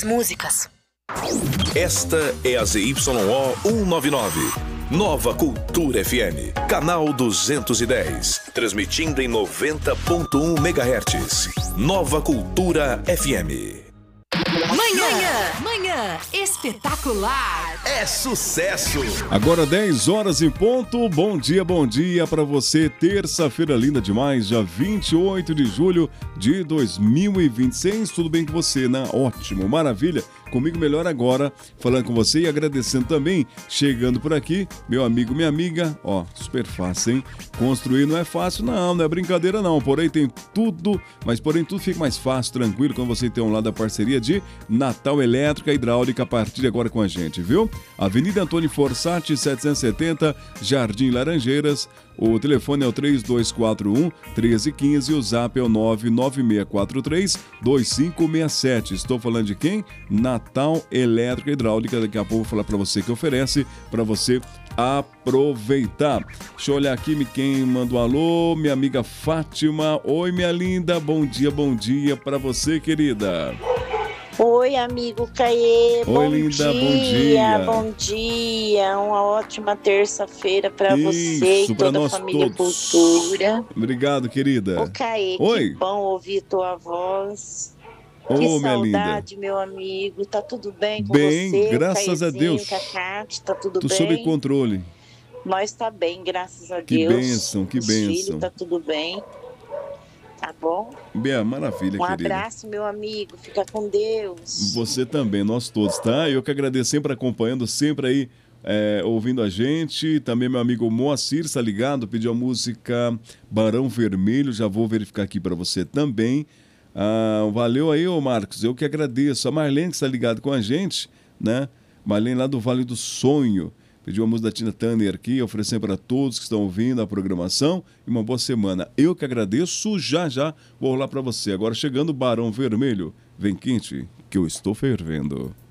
músicas. Esta é a ZYO 199. Nova Cultura FM, canal 210, transmitindo em 90.1 MHz. Nova Cultura FM. Manhã espetacular. É sucesso. Agora 10 horas em ponto. Bom dia para você. Terça-feira linda demais, dia 28 de julho de 2026. Tudo bem com você, né? Ótimo, maravilha. Comigo melhor agora, falando com você e agradecendo também, chegando por aqui, meu amigo, minha amiga, ó, super fácil, hein? Construir não é fácil, não é brincadeira não, porém tem tudo, mas porém tudo fica mais fácil, tranquilo, quando você tem um lado da parceria de Natal Elétrica e Hidráulica a partir de agora com a gente, viu? Avenida Antônio Forçati, 770, Jardim Laranjeiras. O telefone é o 3241-1315 e o zap é o 99643-2567. Estou falando de quem? Natal Elétrica e Hidráulica. Daqui a pouco vou falar para você que oferece, para você aproveitar. Deixa eu olhar aqui quem mandou alô, minha amiga Fátima. Oi, minha linda, bom dia para você, querida. Oi, amigo Caê. Oi, linda, bom dia. Bom dia. Uma ótima terça-feira para você e toda a família todos. Cultura. Obrigado, querida. Ô, Caê, oi. Que bom ouvir tua voz. Ô, que minha saudade, linda. meu amigo. Tá tudo bem com bem, você? Graças a Deus. Cacate, tá tudo bem? Sob controle. Nós tá bem, graças a que Deus. Bênção, que bênção. Filho, tá tudo bem. Tá bom? Bem, maravilha, querida. Abraço, meu amigo. Fica com Deus. Você também, nós todos, tá? Eu que agradeço, sempre acompanhando, sempre aí ouvindo a gente. Também meu amigo Moacir está ligado, pediu a música Barão Vermelho. Já vou verificar aqui para você também. Valeu aí, ô Marcos. Eu que agradeço. A Marlene que está ligado com a gente, né? Marlene lá do Vale do Sonho. Pediu a música da Tina Turner aqui, oferecendo para todos que estão ouvindo a programação e uma boa semana. Eu que agradeço, já vou rolar para você. Agora chegando o Barão Vermelho. Vem quente, que eu estou fervendo.